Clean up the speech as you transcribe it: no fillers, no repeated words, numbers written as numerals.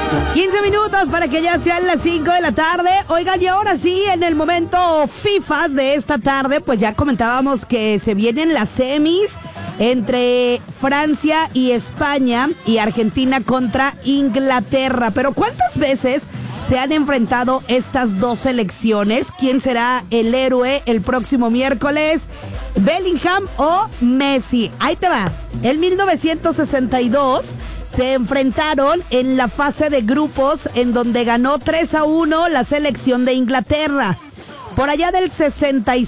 15 minutos para que ya sean las 5 de la tarde. Oigan, y ahora sí, en el momento FIFA de esta tarde, pues ya comentábamos que se vienen las semis entre Francia y España y Argentina contra Inglaterra. Pero ¿cuántas veces se han enfrentado estas dos selecciones? ¿Quién será el héroe el próximo miércoles? ¿Bellingham o Messi? Ahí te va. En 1962 se enfrentaron en la fase de grupos en donde ganó 3-1 la selección de Inglaterra. Por allá del 66